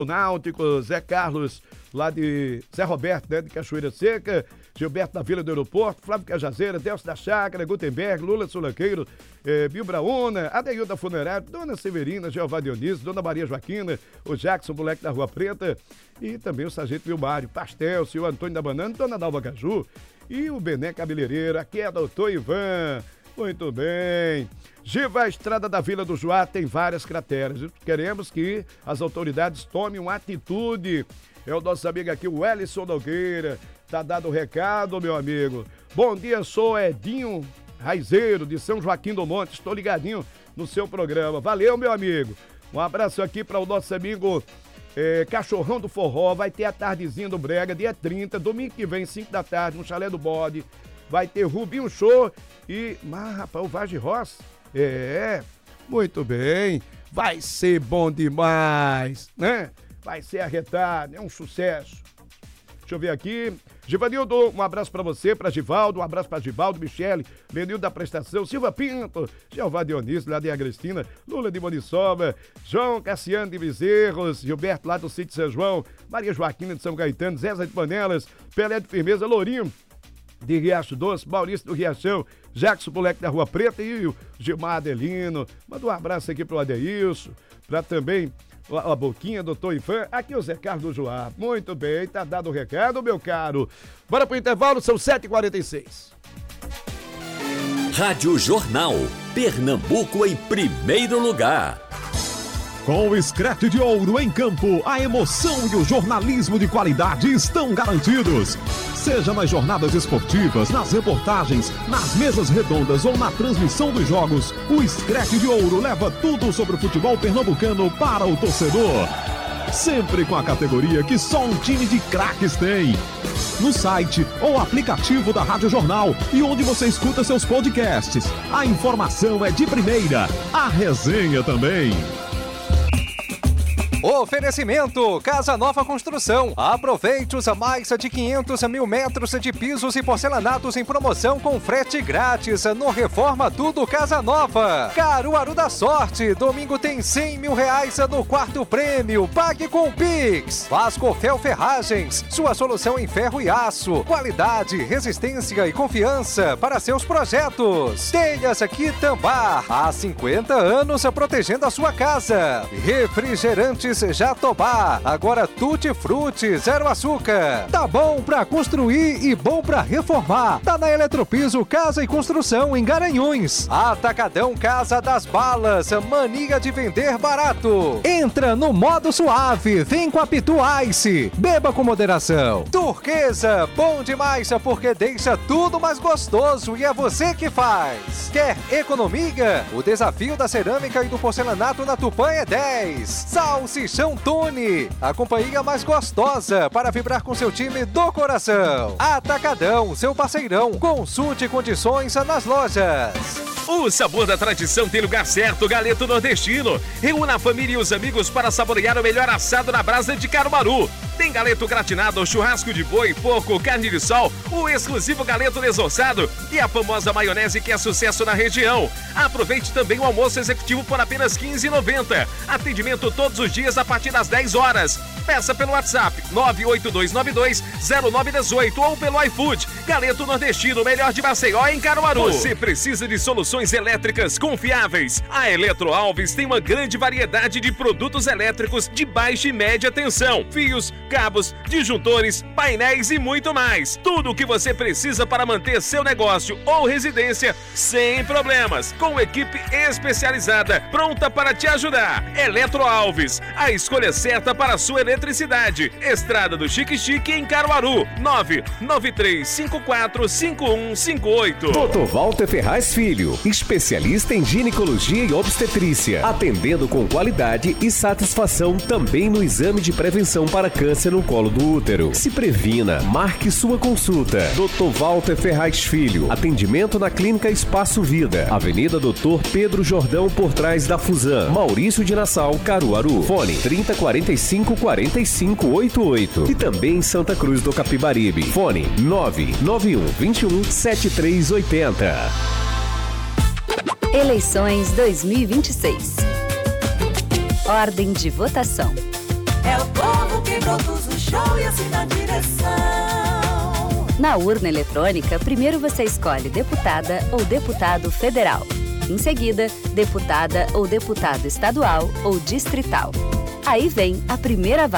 Náutico, Zé Carlos, lá de Zé Roberto, né, de Cachoeira Seca, Gilberto da Vila do Aeroporto, Flávio Cajazeira, Delcio da Chácara, Gutenberg, Lula Sulanqueiro, Bio Brauna, Adeilda Funerário, Dona Severina, Jeová Dionísio, Dona Maria Joaquina, o Jackson, moleque da Rua Preta, e também o Sargento Vilmário, Pastel, Senhor Antônio da Banana, Dona Dalva Caju, e o Bené Cabeleireiro, aqui é doutor Ivan. Muito bem. Giva, a estrada da Vila do Joá tem várias crateras. Queremos que as autoridades tomem uma atitude. É o nosso amigo aqui, o Wellison Nogueira. Tá dado o recado, meu amigo. Bom dia, sou Edinho Raizeiro, de São Joaquim do Monte. Estou ligadinho no seu programa. Valeu, meu amigo. Um abraço aqui para o nosso amigo Cachorrão do Forró. Vai ter a tardezinha do Brega, dia 30, domingo que vem, 5 da tarde, no Chalé do Bode. Vai ter Rubinho Show e... rapaz, o Vagem Ross. Muito bem. Vai ser bom demais, né? Vai ser arretado, é um sucesso. Deixa eu ver aqui. Givanildo, um abraço pra você, pra Givaldo, um abraço pra Givaldo, Michele, Menino da Prestação, Silva Pinto, Jeová Dionísio, lá de Agrestina, Lula de Moniçoba, João Cassiano de Bezerros, Gilberto lá do Sítio São João, Maria Joaquina de São Gaetano, Zéza de Panelas, Pelé de Firmeza, Lourinho de Riacho Doce, Maurício do Riachão, Jackson, moleque da Rua Preta e o Gilmar Adelino. Manda um abraço aqui pro Adeilson, pra também a Boquinha, doutor Ifan. Aqui o Zé Carlos do Joá. Muito bem, tá dado o recado, meu caro. Bora pro intervalo, são 7h46. Rádio Jornal, Pernambuco em primeiro lugar. Com o Screte de Ouro em campo, a emoção e o jornalismo de qualidade estão garantidos. Seja nas jornadas esportivas, nas reportagens, nas mesas redondas ou na transmissão dos jogos, o Screte de Ouro leva tudo sobre o futebol pernambucano para o torcedor. Sempre com a categoria que só um time de craques tem. No site ou aplicativo da Rádio Jornal e onde você escuta seus podcasts. A informação é de primeira, a resenha também. Oferecimento Casa Nova Construção. Aproveite os mais de 500 mil metros de pisos e porcelanatos em promoção com frete grátis no Reforma Tudo Casa Nova. Caruaru da Sorte. Domingo tem R$100 mil no quarto prêmio. Pague com Pix. Vascofel Ferragens. Sua solução em ferro e aço. Qualidade, resistência e confiança para seus projetos. Telhas Quitambá. Há 50 anos protegendo a sua casa. Refrigerantes Jatobá, agora Tutti Frutti, zero açúcar. Tá bom pra construir e bom pra reformar. Tá na Eletropiso Casa e Construção em Garanhuns. Atacadão Casa das Balas, mania de vender barato. Entra no modo suave, vem com a Pitu Ice. Beba com moderação. Turquesa, bom demais porque deixa tudo mais gostoso e é você que faz. Quer economia? O desafio da cerâmica e do porcelanato na Tupã é 10. Salsichão Tune, a companhia mais gostosa para vibrar com seu time do coração. Atacadão, seu parceirão. Consulte condições nas lojas. O sabor da tradição tem lugar certo, Galeto Nordestino. Reúna a família e os amigos para saborear o melhor assado na brasa de Caruaru. Tem galeto gratinado, churrasco de boi, porco, carne de sol, o exclusivo galeto desossado e a famosa maionese que é sucesso na região. Aproveite também o almoço executivo por apenas R$ 15,90. Atendimento todos os dias a partir das 10 horas. Peça pelo WhatsApp 982920918 ou pelo iFood. Galeto Nordestino, melhor de Maceió em Caruaru. Você precisa de soluções elétricas confiáveis. A Eletro Alves tem uma grande variedade de produtos elétricos de baixa e média tensão. Fios, cabos, disjuntores, painéis e muito mais. Tudo o que você precisa para manter seu negócio ou residência sem problemas. Com equipe especializada, pronta para te ajudar. Eletro Alves, a escolha certa para a sua eletricidade. Estrada do Chique Chique em Caruaru. 993545158. Dr. Walter Ferraz Filho, especialista em ginecologia e obstetrícia, atendendo com qualidade e satisfação também no exame de prevenção para câncer no colo do útero. Se previna, marque sua consulta. Dr. Walter Ferraz Filho, atendimento na Clínica Espaço Vida, Avenida Dr. Pedro Jordão, por trás da Fusan, Maurício de Nassau, Caruaru. Fone 3045-4588. E também em Santa Cruz do Capibaribe. Fone 99121-7380. Eleições 2026. Ordem de votação. É o gente na direção. Na urna eletrônica, primeiro você escolhe deputada ou deputado federal. Em seguida, deputada ou deputado estadual ou distrital. Aí vem a primeira vaga